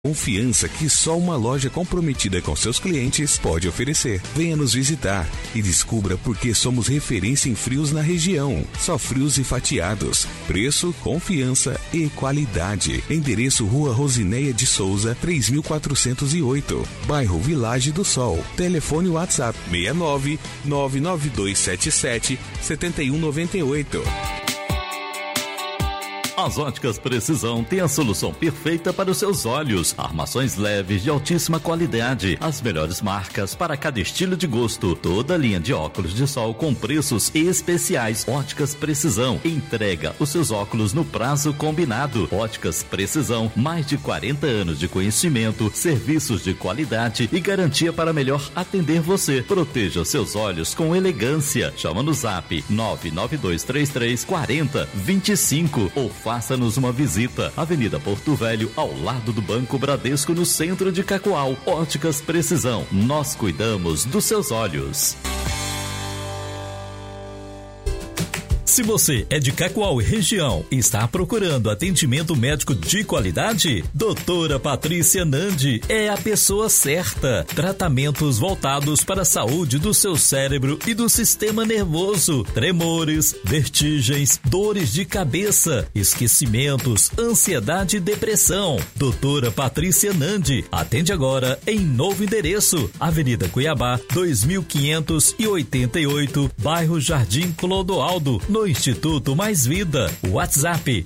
Confiança que só uma loja comprometida com seus clientes pode oferecer. Venha nos visitar e descubra por que somos referência em frios na região. Só frios e fatiados. Preço, confiança e qualidade. Endereço Rua Rosineia de Souza, 3408. Bairro Village do Sol. Telefone WhatsApp 69 99277 7198. As Óticas Precisão tem a solução perfeita para os seus olhos. Armações leves de altíssima qualidade. As melhores marcas para cada estilo de gosto. Toda linha de óculos de sol com preços especiais. Óticas Precisão. Entrega os seus óculos no prazo combinado. Óticas Precisão. Mais de 40 anos de conhecimento, serviços de qualidade e garantia para melhor atender você. Proteja os seus olhos com elegância. Chama no Zap 99233 4025 ou faça-nos uma visita. Avenida Porto Velho, ao lado do Banco Bradesco, no centro de Cacoal. Óticas Precisão. Nós cuidamos dos seus olhos. Se você é de Cacoal e região e está procurando atendimento médico de qualidade, doutora Patrícia Nandi é a pessoa certa. Tratamentos voltados para a saúde do seu cérebro e do sistema nervoso. Tremores, vertigens, dores de cabeça, esquecimentos, ansiedade e depressão. Doutora Patrícia Nandi atende agora em novo endereço. Avenida Cuiabá, 2588, bairro Jardim Clodoaldo, no Instituto Mais Vida. WhatsApp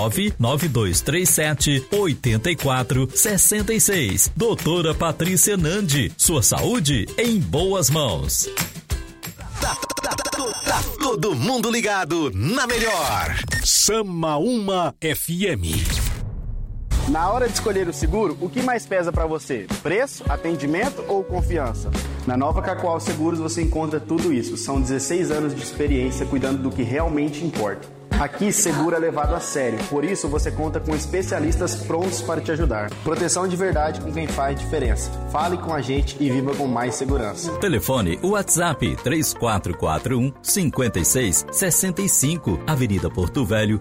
99237 8466. Doutora Patrícia Nandi, sua saúde em boas mãos. Tá todo mundo ligado na melhor. Samaúma FM. Na hora de escolher o seguro, o que mais pesa para você? Preço, atendimento ou confiança? Na Nova Cacoal Seguros você encontra tudo isso. São 16 anos de experiência cuidando do que realmente importa. Aqui, seguro é levado a sério. Por isso, você conta com especialistas prontos para te ajudar. Proteção de verdade com quem faz diferença. Fale com a gente e viva com mais segurança. Telefone WhatsApp 3441-5665. Avenida Porto Velho,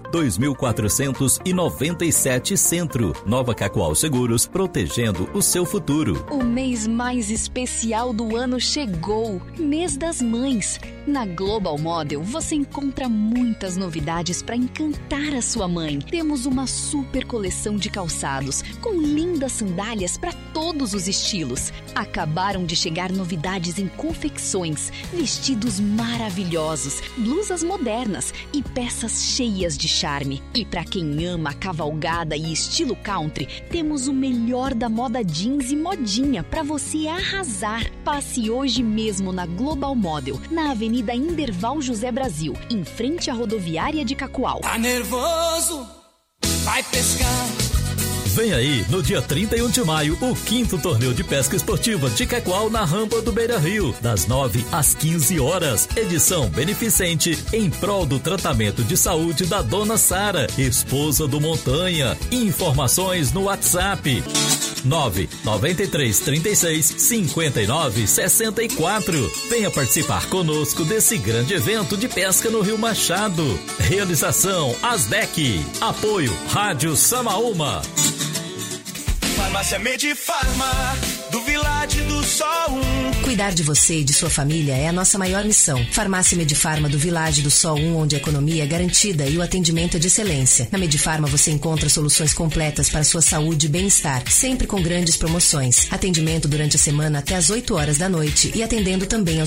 2497 Centro. Nova Cacoal Seguros, protegendo o seu futuro. O mês mais especial do ano chegou. Mês das Mães. Na Global Model, você encontra muitas novidades para encantar a sua mãe. Temos uma super coleção de calçados com lindas sandálias para todos os estilos. Acabaram de chegar novidades em confecções, vestidos maravilhosos, blusas modernas e peças cheias de charme. E para quem ama a cavalgada e estilo country, temos o melhor da moda jeans e modinha para você arrasar. Passe hoje mesmo na Global Model, na Avenida Inderval José Brasil, em frente à rodoviária de Cacoal. Tá nervoso? Vai pescar. Vem aí, no dia 31 de maio, o 5º torneio de pesca esportiva de Cacoal na rampa do Beira Rio, das 9 às 15 horas. Edição beneficente em prol do tratamento de saúde da Dona Sara, esposa do Montanha. Informações no WhatsApp 993365964. Venha participar conosco desse grande evento de pesca no Rio Machado. Realização Asdec. Apoio Rádio Samaúma. Farmácia Medifarma, do Village do Sol 1. Cuidar de você e de sua família é a nossa maior missão. Farmácia Medifarma do Village do Sol 1, onde a economia é garantida e o atendimento é de excelência. Na Medifarma você encontra soluções completas para sua saúde e bem-estar, sempre com grandes promoções. Atendimento durante a semana até às 8 horas da noite e atendendo também aos